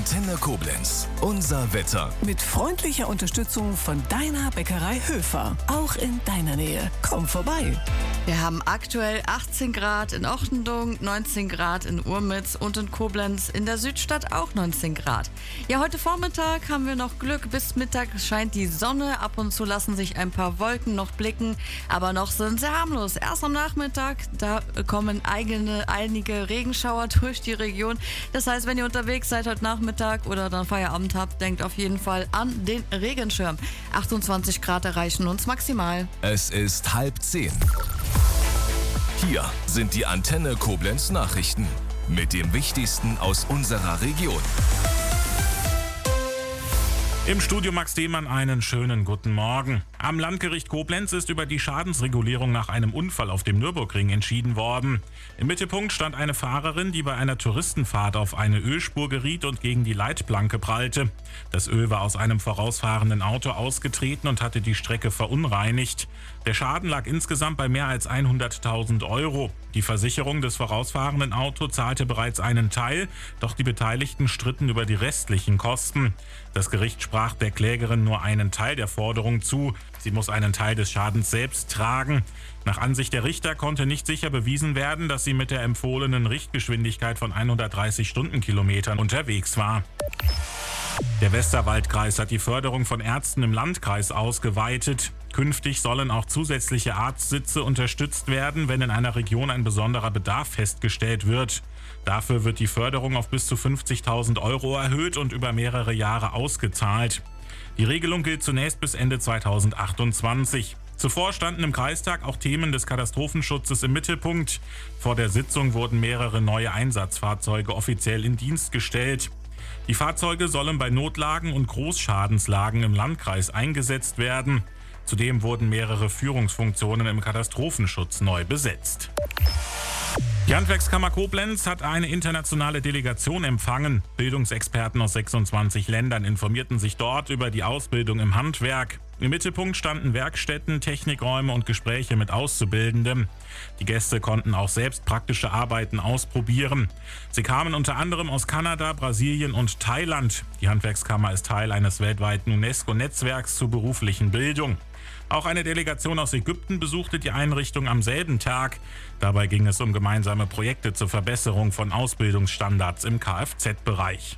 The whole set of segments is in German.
Antenne Koblenz. Unser Wetter. Mit freundlicher Unterstützung von deiner Bäckerei Höfer. Auch in deiner Nähe. Komm vorbei. Wir haben aktuell 18 Grad in Ochtendung, 19 Grad in Urmitz und in Koblenz, in der Südstadt auch 19 Grad. Ja, heute Vormittag haben wir noch Glück. Bis Mittag scheint die Sonne. Ab und zu lassen sich ein paar Wolken noch blicken, aber noch sind sie harmlos. Erst am Nachmittag, da kommen einige Regenschauer durch die Region. Das heißt, wenn ihr unterwegs seid heute Nachmittag oder dann Feierabend habt, denkt auf jeden Fall an den Regenschirm. 28 Grad erreichen uns maximal. Es ist 9:30. Hier sind die Antenne Koblenz Nachrichten mit dem Wichtigsten aus unserer Region. Im Studio Max Dehmann einen schönen guten Morgen. Am Landgericht Koblenz ist über die Schadensregulierung nach einem Unfall auf dem Nürburgring entschieden worden. Im Mittelpunkt stand eine Fahrerin, die bei einer Touristenfahrt auf eine Ölspur geriet und gegen die Leitplanke prallte. Das Öl war aus einem vorausfahrenden Auto ausgetreten und hatte die Strecke verunreinigt. Der Schaden lag insgesamt bei mehr als 100.000 Euro. Die Versicherung des vorausfahrenden Autos zahlte bereits einen Teil, doch die Beteiligten stritten über die restlichen Kosten. Das Gericht sprach der Klägerin nur einen Teil der Forderung zu. Sie muss einen Teil des Schadens selbst tragen. Nach Ansicht der Richter konnte nicht sicher bewiesen werden, dass sie mit der empfohlenen Richtgeschwindigkeit von 130 Stundenkilometern unterwegs war. Der Westerwaldkreis hat die Förderung von Ärzten im Landkreis ausgeweitet. Künftig sollen auch zusätzliche Arztsitze unterstützt werden, wenn in einer Region ein besonderer Bedarf festgestellt wird. Dafür wird die Förderung auf bis zu 50.000 Euro erhöht und über mehrere Jahre ausgezahlt. Die Regelung gilt zunächst bis Ende 2028. Zuvor standen im Kreistag auch Themen des Katastrophenschutzes im Mittelpunkt. Vor der Sitzung wurden mehrere neue Einsatzfahrzeuge offiziell in Dienst gestellt. Die Fahrzeuge sollen bei Notlagen und Großschadenslagen im Landkreis eingesetzt werden. Zudem wurden mehrere Führungsfunktionen im Katastrophenschutz neu besetzt. Die Handwerkskammer Koblenz hat eine internationale Delegation empfangen. Bildungsexperten aus 26 Ländern informierten sich dort über die Ausbildung im Handwerk. Im Mittelpunkt standen Werkstätten, Technikräume und Gespräche mit Auszubildenden. Die Gäste konnten auch selbst praktische Arbeiten ausprobieren. Sie kamen unter anderem aus Kanada, Brasilien und Thailand. Die Handwerkskammer ist Teil eines weltweiten UNESCO-Netzwerks zur beruflichen Bildung. Auch eine Delegation aus Ägypten besuchte die Einrichtung am selben Tag. Dabei ging es um gemeinsame Projekte zur Verbesserung von Ausbildungsstandards im Kfz-Bereich.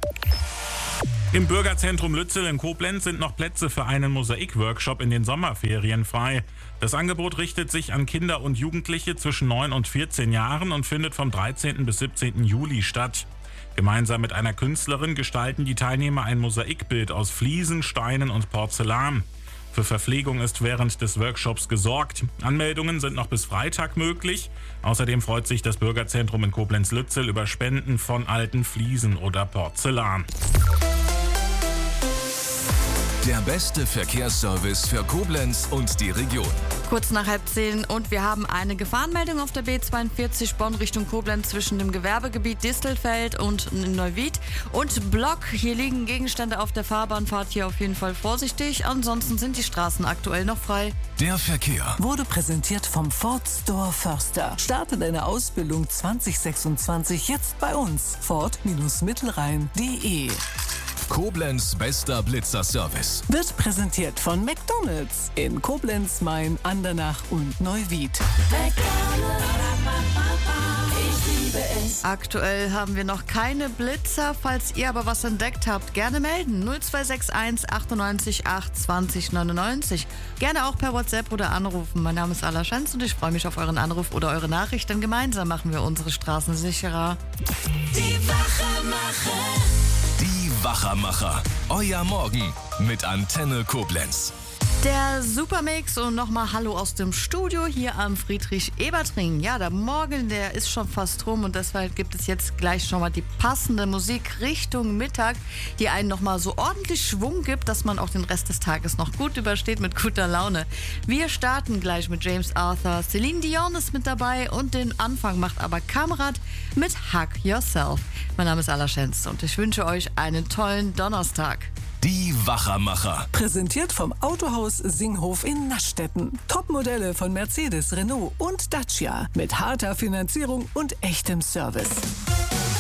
Im Bürgerzentrum Lützel in Koblenz sind noch Plätze für einen Mosaikworkshop in den Sommerferien frei. Das Angebot richtet sich an Kinder und Jugendliche zwischen 9 und 14 Jahren und findet vom 13. bis 17. Juli statt. Gemeinsam mit einer Künstlerin gestalten die Teilnehmer ein Mosaikbild aus Fliesen, Steinen und Porzellan. Für Verpflegung ist während des Workshops gesorgt. Anmeldungen sind noch bis Freitag möglich. Außerdem freut sich das Bürgerzentrum in Koblenz-Lützel über Spenden von alten Fliesen oder Porzellan. Der beste Verkehrsservice für Koblenz und die Region. Kurz nach 9:30 und wir haben eine Gefahrenmeldung auf der B42 Bonn Richtung Koblenz zwischen dem Gewerbegebiet Distelfeld und Neuwied und Block. Hier liegen Gegenstände auf der Fahrbahn. Fahrt hier auf jeden Fall vorsichtig. Ansonsten sind die Straßen aktuell noch frei. Der Verkehr Wurde präsentiert vom Ford Store Förster. Starte deine Ausbildung 2026 jetzt bei uns. Ford-Mittelrhein.de. Koblenz bester Blitzerservice. Wird präsentiert von McDonald's in Koblenz, Main, Andernach und Neuwied. Aktuell haben wir noch keine Blitzer. Falls ihr aber was entdeckt habt, gerne melden. 0261 98 8 20 99. Gerne auch per WhatsApp oder anrufen. Mein Name ist Ala Schenz und ich freue mich auf euren Anruf oder eure Nachricht, denn gemeinsam machen wir unsere Straßen sicherer. Die Wachermacher. Euer Morgen mit Antenne Koblenz. Der Supermix und nochmal Hallo aus dem Studio hier am Friedrich-Ebert-Ring. Ja, der Morgen, der ist schon fast rum und deshalb gibt es jetzt gleich schon mal die passende Musik Richtung Mittag, die einen nochmal so ordentlich Schwung gibt, dass man auch den Rest des Tages noch gut übersteht mit guter Laune. Wir starten gleich mit James Arthur, Celine Dion ist mit dabei und den Anfang macht aber Kamerad mit Hug Yourself. Mein Name ist Ala Schenz und ich wünsche euch einen tollen Donnerstag. Die Wachermacher. Präsentiert vom Autohaus Singhof in Naschstetten. Topmodelle von Mercedes, Renault und Dacia mit harter Finanzierung und echtem Service.